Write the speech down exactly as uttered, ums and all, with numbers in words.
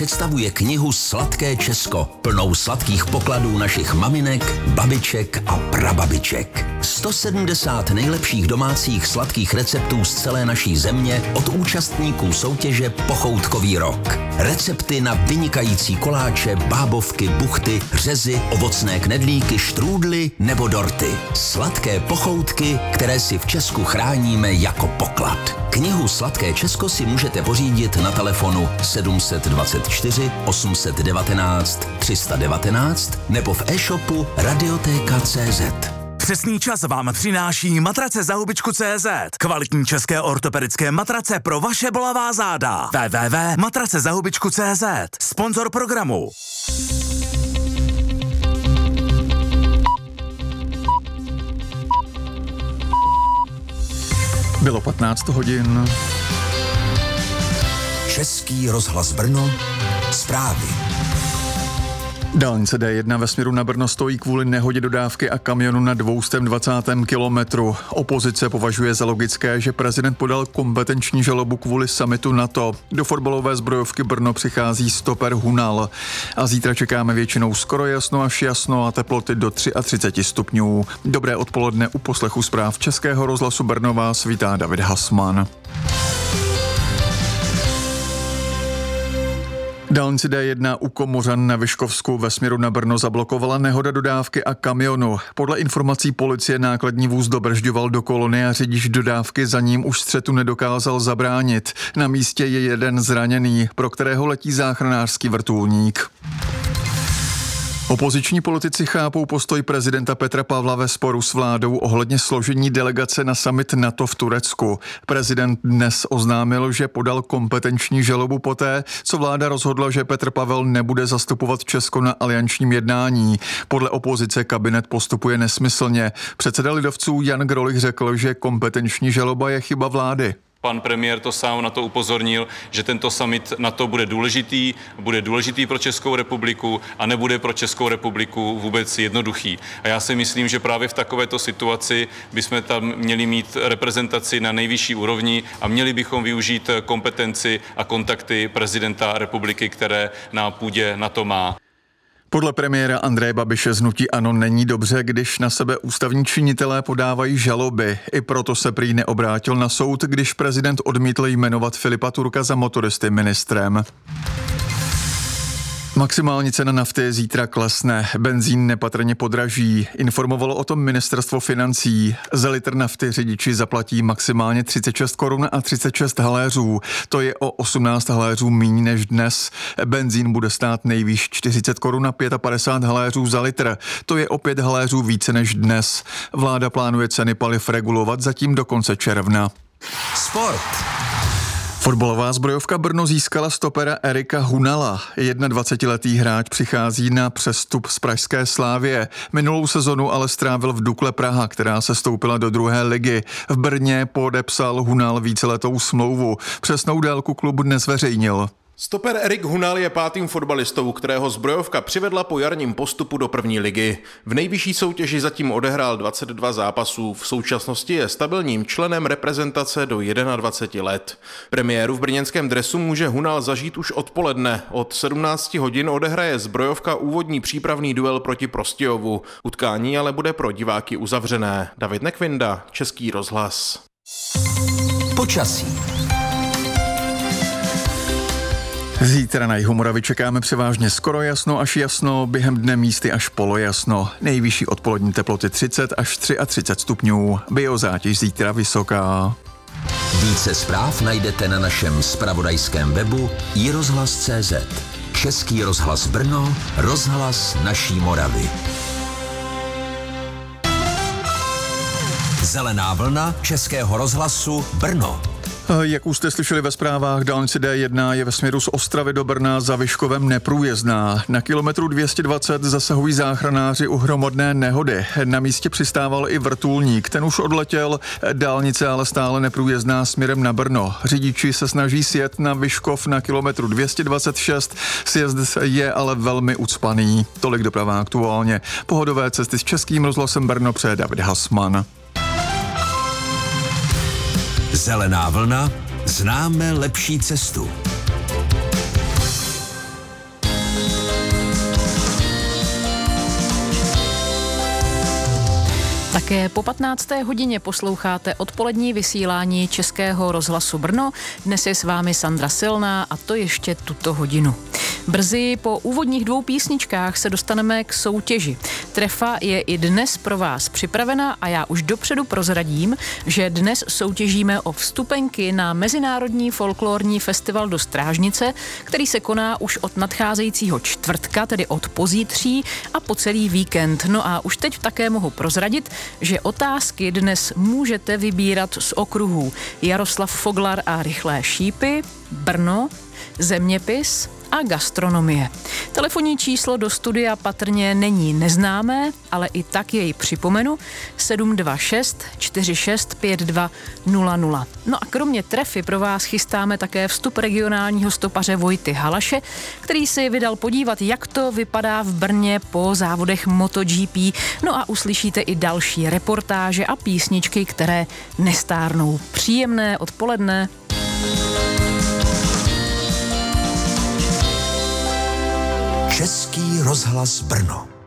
představuje knihu Sladké Česko, plnou sladkých pokladů našich maminek, babiček a prababiček. sto sedmdesát nejlepších domácích sladkých receptů z celé naší země od účastníků soutěže Pochoutkový rok. Recepty na vynikající koláče, bábovky, buchty, řezy, ovocné knedlíky, štrůdly nebo dorty. Sladké pochoutky, které si v Česku chráníme jako poklad. Knihu Sladké Česko si můžete pořídit na telefonu sedm dvacet čtyři osm set devatenáct tři sta devatenáct nebo v e-shopu radioteka tečka cé zet. Přesný čas vám přináší matrace za hubičku tečka cé zet. Kvalitní české ortopedické matrace pro vaše bolavá záda. w w w tečka matrace za hubičku tečka cé zet. Sponzor programu. Bylo patnáct hodin. Český rozhlas Brno, zprávy. Dálnice D jedna ve směru na Brno stojí kvůli nehodě dodávky a kamionu na dvě stě dvacátém kilometru. Opozice považuje za logické, že prezident podal kompetenční žalobu kvůli summitu NATO. Do fotbalové zbrojovky Brno přichází stoper Hunal. A zítra čekáme většinou skoro jasno až jasno a teploty do třicet tři stupňů. Dobré odpoledne u poslechu zpráv Českého rozhlasu Brno vás vítá David Hasman. Dálnici D jedna u Komořan na Vyškovsku ve směru na Brno zablokovala nehoda dodávky a kamionu. Podle informací policie nákladní vůz dobržďoval do kolony a řidič dodávky za ním už střetu nedokázal zabránit. Na místě je jeden zraněný, pro kterého letí záchranářský vrtulník. Opoziční politici chápou postoj prezidenta Petra Pavla ve sporu s vládou ohledně složení delegace na summit NATO v Turecku. Prezident dnes oznámil, že podal kompetenční žalobu poté, co vláda rozhodla, že Petr Pavel nebude zastupovat Česko na aliančním jednání. Podle opozice kabinet postupuje nesmyslně. Předseda lidovců Jan Grolich řekl, že kompetenční žaloba je chyba vlády. Pan premiér to sám na to upozornil, že tento summit NATO bude důležitý, bude důležitý pro Českou republiku a nebude pro Českou republiku vůbec jednoduchý. A já si myslím, že právě v takovéto situaci bychom tam měli mít reprezentaci na nejvyšší úrovni a měli bychom využít kompetenci a kontakty prezidenta republiky, které na půdě NATO má. Podle premiéra Andreje Babiše z hnutí ANO není dobře, když na sebe ústavní činitelé podávají žaloby. I proto se prý neobrátil na soud, když prezident odmítl jmenovat Filipa Turka za motoristy ministrem. Maximální cena nafty zítra klesne, benzín nepatrně podraží, informovalo o tom ministerstvo financí. Za litr nafty řidiči zaplatí maximálně třicet šest korun a třicet šest haléřů, to je o osmnáct haléřů míň než dnes. Benzín bude stát nejvýš čtyřicet korun a padesát pět haléřů za litr, to je o pět haléřů více než dnes. Vláda plánuje ceny paliv regulovat zatím do konce června. Sport. Fotbalová zbrojovka Brno získala stopera Erika Hunala. dvacetiletý hráč přichází na přestup z pražské Slavie. Minulou sezonu ale strávil v Dukle Praha, která se stoupila do druhé ligy. V Brně podepsal Hunal víceletou smlouvu. Přesnou délku klub nezveřejnil. Stoper Erik Hunal je pátým fotbalistou, kterého zbrojovka přivedla po jarním postupu do první ligy. V nejvyšší soutěži zatím odehrál dvacet dva zápasů, v současnosti je stabilním členem reprezentace do dvaceti jedna let. Premiéru v brněnském dresu může Hunal zažít už odpoledne. Od sedmnácti hodin odehraje zbrojovka úvodní přípravný duel proti Prostějovu. Utkání ale bude pro diváky uzavřené. David Nekvinda, Český rozhlas. Počasí. Zítra na jihu Moravy čekáme převážně skoro jasno až jasno, během dne místy až polojasno. Nejvyšší odpolední teploty třicet až třicet tři stupňů, biozátěž zítra vysoká. Více zpráv najdete na našem zpravodajském webu i rozhlas tečka cé zet. Český rozhlas Brno, rozhlas naší Moravy. Zelená vlna Českého rozhlasu Brno. Jak už jste slyšeli ve zprávách, dálnice D jedna je ve směru z Ostravy do Brna za Vyškovem neprůjezdná. Na kilometru dvě stě dvacet zasahují záchranáři u hromadné nehody. Na místě přistával i vrtulník, ten už odletěl, dálnice ale stále neprůjezdná směrem na Brno. Řidiči se snaží sjet na Vyškov na kilometru dvě stě dvacet šest, sjezd je ale velmi ucpaný. Tolik doprava aktuálně. Pohodové cesty s Českým rozhlasem Brno přeje David Hasman. Zelená vlna, známe lepší cestu. Také po patnácté hodině posloucháte odpolední vysílání Českého rozhlasu Brno. Dnes je s vámi Sandra Silná a to ještě tuto hodinu. Brzy po úvodních dvou písničkách se dostaneme k soutěži. Trefa je i dnes pro vás připravena a já už dopředu prozradím, že dnes soutěžíme o vstupenky na Mezinárodní folklorní festival do Strážnice, který se koná už od nadcházejícího čtvrtka, tedy od pozítří a po celý víkend. No a už teď také mohu prozradit, že otázky dnes můžete vybírat z okruhů Jaroslav Foglar a Rychlé šípy, Brno, zeměpis a gastronomie. Telefonní číslo do studia patrně není neznámé, ale i tak jej připomenu sedm dva šest čtyři šest pět dva nula nula. No a kromě trefy pro vás chystáme také vstup regionálního stopaře Vojty Halaše, který si vydal podívat, jak to vypadá v Brně po závodech MotoGP. No a uslyšíte i další reportáže a písničky, které nestárnou. Příjemné odpoledne. Český rozhlas Brno.